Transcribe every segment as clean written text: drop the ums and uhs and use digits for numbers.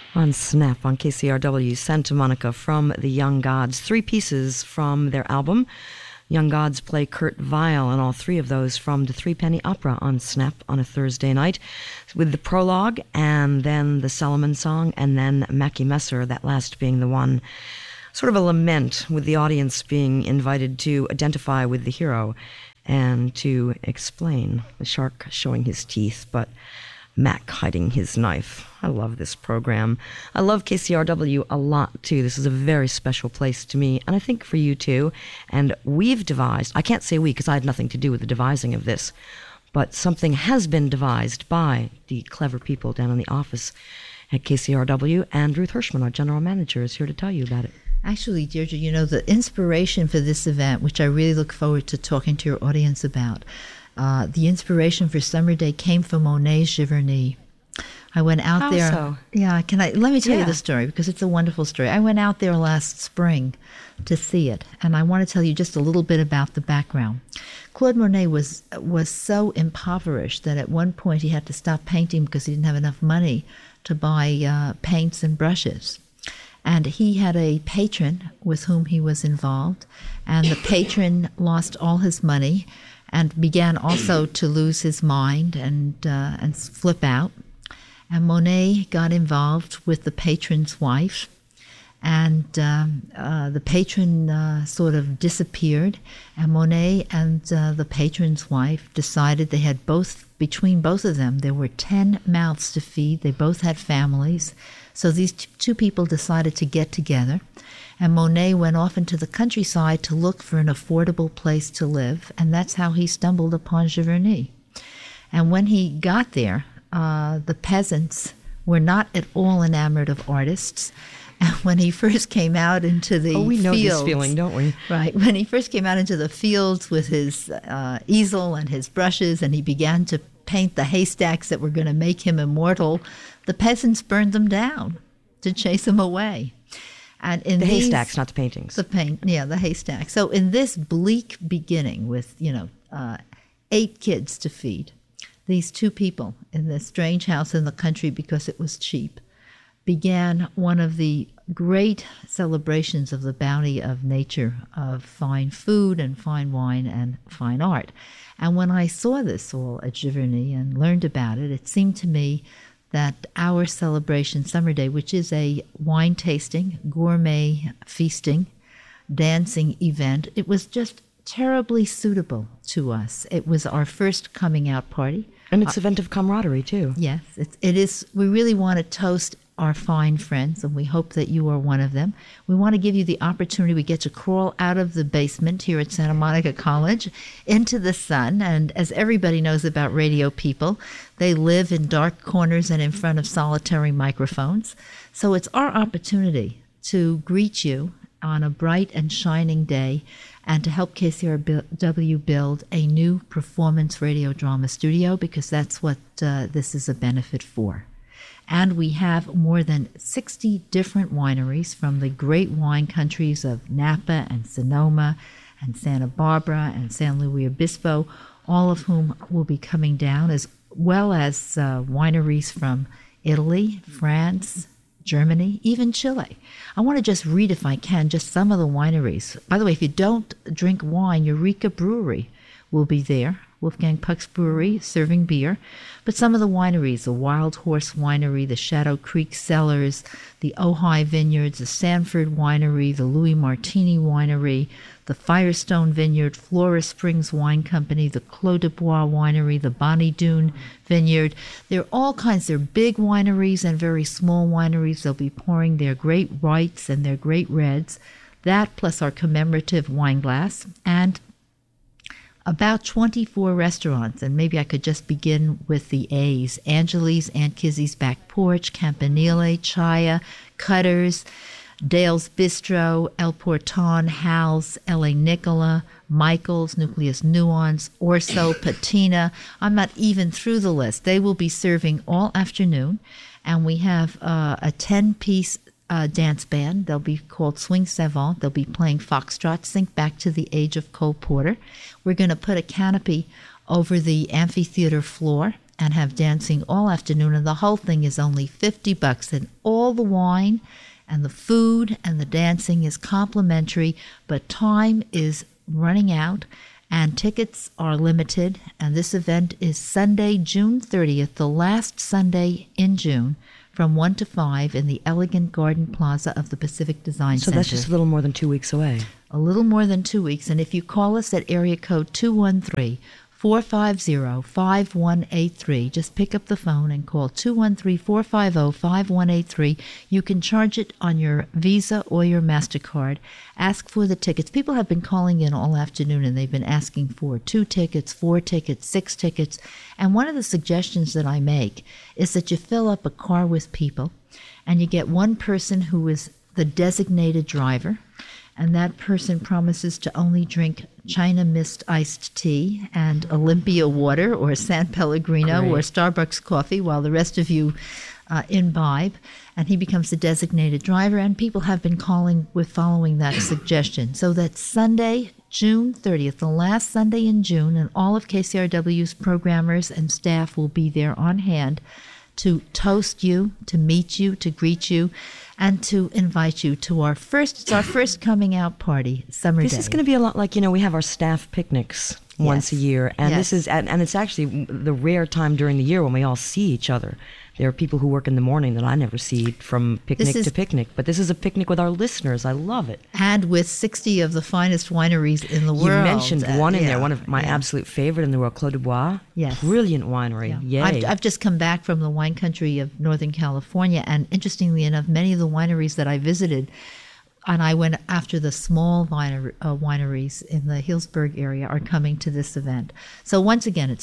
On Snap on KCRW, Santa Monica from the Young Gods. 3 pieces from their album. Young Gods play Kurt Weill, and all 3 of those from the Threepenny Opera on Snap on a Thursday night, with the prologue, and then the Solomon song, and then Mackie Messer, that last being the one, sort of a lament, with the audience being invited to identify with the hero and to explain the shark showing his teeth, but Mac hiding his knife. I love this program. I love KCRW a lot, too. This is a very special place to me, and I think for you, too. And we've devised, I can't say we because I had nothing to do with the devising of this, but something has been devised by the clever people down in the office at KCRW, and Ruth Hirschman, our general manager, is here to tell you about it. Actually, Deirdre, you know, the inspiration for this event, which I really look forward to talking to your audience about, the inspiration for Summer Day came from Monet's Giverny. I went out there. So? Yeah, let me tell you the story because it's a wonderful story. I went out there last spring to see it, and I want to tell you just a little bit about the background. Claude Monet was so impoverished that at one point he had to stop painting because he didn't have enough money to buy paints and brushes. And he had a patron with whom he was involved, and the patron lost all his money and began also to lose his mind and flip out. And Monet got involved with the patron's wife, and the patron sort of disappeared. And Monet and the patron's wife decided they had between both of them, there were 10 mouths to feed. They both had families. So these 2 people decided to get together. And Monet went off into the countryside to look for an affordable place to live, and that's how he stumbled upon Giverny. And when he got there, the peasants were not at all enamored of artists. And when he first came out into the fields... we know this feeling, don't we? Right. When he first came out into the fields with his easel and his brushes, and he began to paint the haystacks that were going to make him immortal, the peasants burned them down to chase him away. And in the haystacks, not the paintings. The haystacks. So in this bleak beginning with, 8 kids to feed, these 2 people in this strange house in the country because it was cheap, began one of the great celebrations of the bounty of nature, of fine food and fine wine and fine art. And when I saw this all at Giverny and learned about it, it seemed to me that our celebration, Summer Day, which is a wine tasting, gourmet feasting, dancing event, it was just terribly suitable to us. It was our first coming out party. And it's an event of camaraderie, too. Yes, it is. We really want to toast our fine friends, and we hope that you are one of them. We want to give you the opportunity. We get to crawl out of the basement here at Santa Monica College into the sun, and as everybody knows about radio people, they live in dark corners and in front of solitary microphones. So it's our opportunity to greet you on a bright and shining day and to help KCRW build a new performance radio drama studio, because that's what this is a benefit for. And we have more than 60 different wineries from the great wine countries of Napa and Sonoma and Santa Barbara and San Luis Obispo, all of whom will be coming down, as well as wineries from Italy, France, Germany, even Chile. I want to just read, if I can, just some of the wineries. By the way, if you don't drink wine, Eureka Brewery will be there. Wolfgang Puck's Brewery, serving beer. But some of the wineries, the Wild Horse Winery, the Shadow Creek Cellars, the Ojai Vineyards, the Sanford Winery, the Louis Martini Winery, the Firestone Vineyard, Flora Springs Wine Company, the Clos de Bois Winery, the Bonnie Doon Vineyard. There are all kinds. There are big wineries and very small wineries. They'll be pouring their great whites and their great reds. That plus our commemorative wine glass, and about 24 restaurants, and maybe I could just begin with the A's: Angeli's, Aunt Kizzy's Back Porch, Campanile, Chaya, Cutter's, Dale's Bistro, El Porton, Hal's, L.A. Nicola, Michael's, Nucleus Nuance, Orso, Patina. I'm not even through the list. They will be serving all afternoon, and we have a 10-piece dance band. They'll be called Swing Savant. They'll be playing foxtrot. Think back to the age of Cole Porter. We're going to put a canopy over the amphitheater floor, and have dancing all afternoon, and the whole thing is only $50, and all the wine and the food and the dancing is complimentary, but time is running out and tickets are limited, and this event is Sunday, June 30th, the last Sunday in June, from 1 to 5 in the Elegant Garden Plaza of the Pacific Design Center. So that's just a little more than 2 weeks away. A little more than 2 weeks, and if you call us at area code 213-450-5183, just pick up the phone and call 213-450-5183. You can charge it on your Visa or your MasterCard. Ask for the tickets. People have been calling in all afternoon, and they've been asking for 2 tickets, 4 tickets, 6 tickets. And one of the suggestions that I make is that you fill up a car with people, and you get one person who is the designated driver, and that person promises to only drink China Mist iced tea and Olympia water or San Pellegrino or Starbucks coffee, while the rest of you imbibe, and he becomes the designated driver. And people have been calling with following that suggestion. So that's Sunday, June 30th, the last Sunday in June, and all of KCRW's programmers and staff will be there on hand to toast you, to meet you, to greet you, and to invite you to it's our first coming out party, Summer Day. This is going to be a lot like, we have our staff picnics once a year, and this is, and it's actually the rare time during the year when we all see each other. There are people who work in the morning that I never see from picnic to picnic, but this is a picnic with our listeners. I love it. And with 60 of the finest wineries in the world. You mentioned one in there, one of my absolute favorite in the world, Clos du Bois. Yes. Brilliant winery. Yeah. Yay. I've just come back from the wine country of Northern California, and interestingly enough, many of the wineries that I visited, and I went after the small wineries in the Healdsburg area, are coming to this event. So once again, it's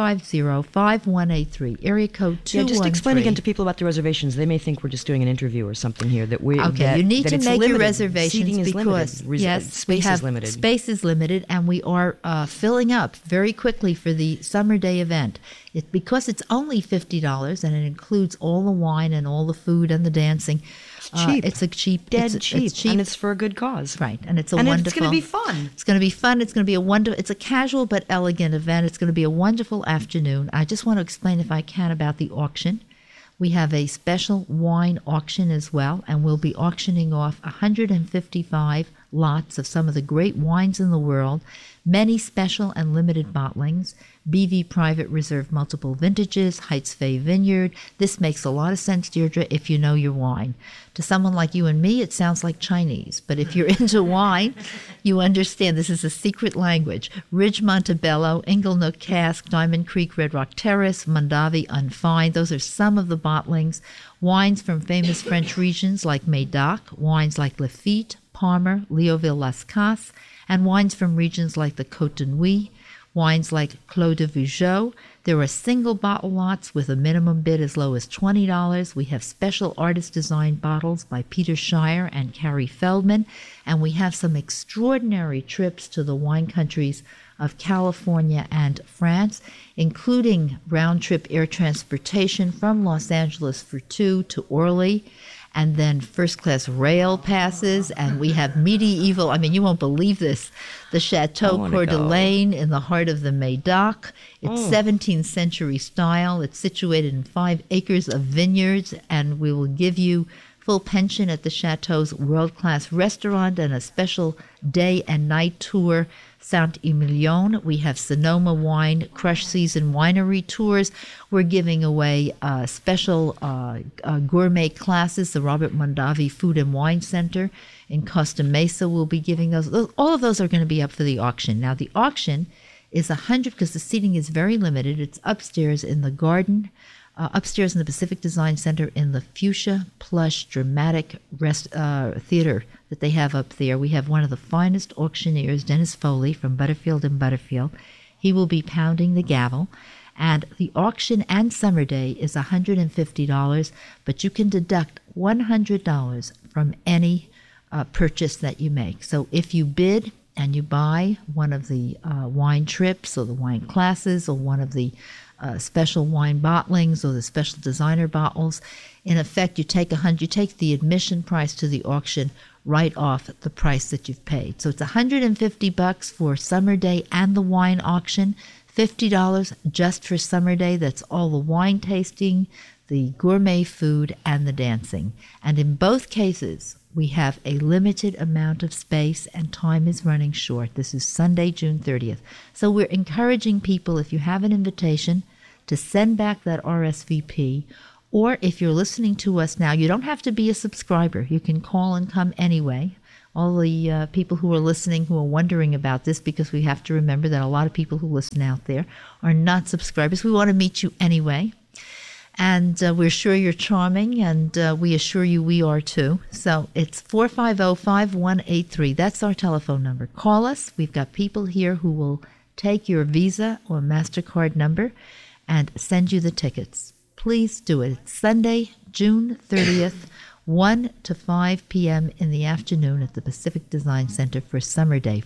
450-5183, area code 213. Yeah, just explain again to people about the reservations. They may think we're just doing an interview or something here. You need to make your reservations. Seating is because limited. Space is limited. Space is limited, and we are filling up very quickly for the Summer Day event. Because it's only $50 and it includes all the wine and all the food and the dancing. Cheap. It's a cheap, cheap, and it's for a good cause, right? And it's wonderful. It's going to be fun. It's going to be fun. It's going to be It's a casual but elegant event. It's going to be a wonderful afternoon. I just want to explain, if I can, about the auction. We have a special wine auction as well, and we'll be auctioning off 155 lots of some of the great wines in the world, many special and limited bottlings, BV Private Reserve multiple vintages, Heights Faye Vineyard. This makes a lot of sense, Deirdre, if you know your wine. To someone like you and me, it sounds like Chinese, but if you're into wine, you understand this is a secret language. Ridge Montebello, Inglenook Cask, Diamond Creek, Red Rock Terrace, Mondavi Unfined. Those are some of the bottlings. Wines from famous French regions like Médoc, wines like Lafite, Parmer, Leoville Las Casses, and wines from regions like the Côte de Nuit, wines like Clos de Vougeot. There are single bottle lots with a minimum bid as low as $20. We have special artist-designed bottles by Peter Shire and Carrie Feldman, and we have some extraordinary trips to the wine countries of California and France, including round-trip air transportation from Los Angeles for 2 to Orly, and then first-class rail passes, and we have medieval, you won't believe this, the Chateau Coeur d'Alene in the heart of the Médoc. It's 17th century style. It's situated in 5 acres of vineyards, and we will give you full pension at the Chateau's world-class restaurant and a special day and night tour. Saint-Emilion. We have Sonoma Wine Crush Season Winery tours. We're giving away special gourmet classes. The Robert Mondavi Food and Wine Center in Costa Mesa will be giving those. All of those are going to be up for the auction. Now, the auction is 100 because the seating is very limited. It's upstairs in the garden. Upstairs in the Pacific Design Center in the Fuchsia Plush Dramatic Theater that they have up there. We have one of the finest auctioneers, Dennis Foley from Butterfield and Butterfield. He will be pounding the gavel. And the auction and Summer Day is $150, but you can deduct $100 from any purchase that you make. So if you bid and you buy one of the wine trips or the wine classes or one of the special wine bottlings or the special designer bottles, in effect, you take the admission price to the auction right off the price that you've paid. So it's $150 for Summer Day and the wine auction, $50 just for Summer Day. That's all the wine tasting, the gourmet food, and the dancing. And in both cases, we have a limited amount of space and time is running short. This is Sunday, June 30th. So we're encouraging people, if you have an invitation, to send back that RSVP. Or if you're listening to us now, you don't have to be a subscriber. You can call and come anyway. All the people who are listening who are wondering about this, because we have to remember that a lot of people who listen out there are not subscribers. We want to meet you anyway. And we're sure you're charming, and we assure you we are too. So it's 450-5183. That's our telephone number. Call us. We've got people here who will take your Visa or MasterCard number and send you the tickets. Please do it. It's Sunday, June 30th, 1 to 5 p.m. in the afternoon at the Pacific Design Center for Summer Day.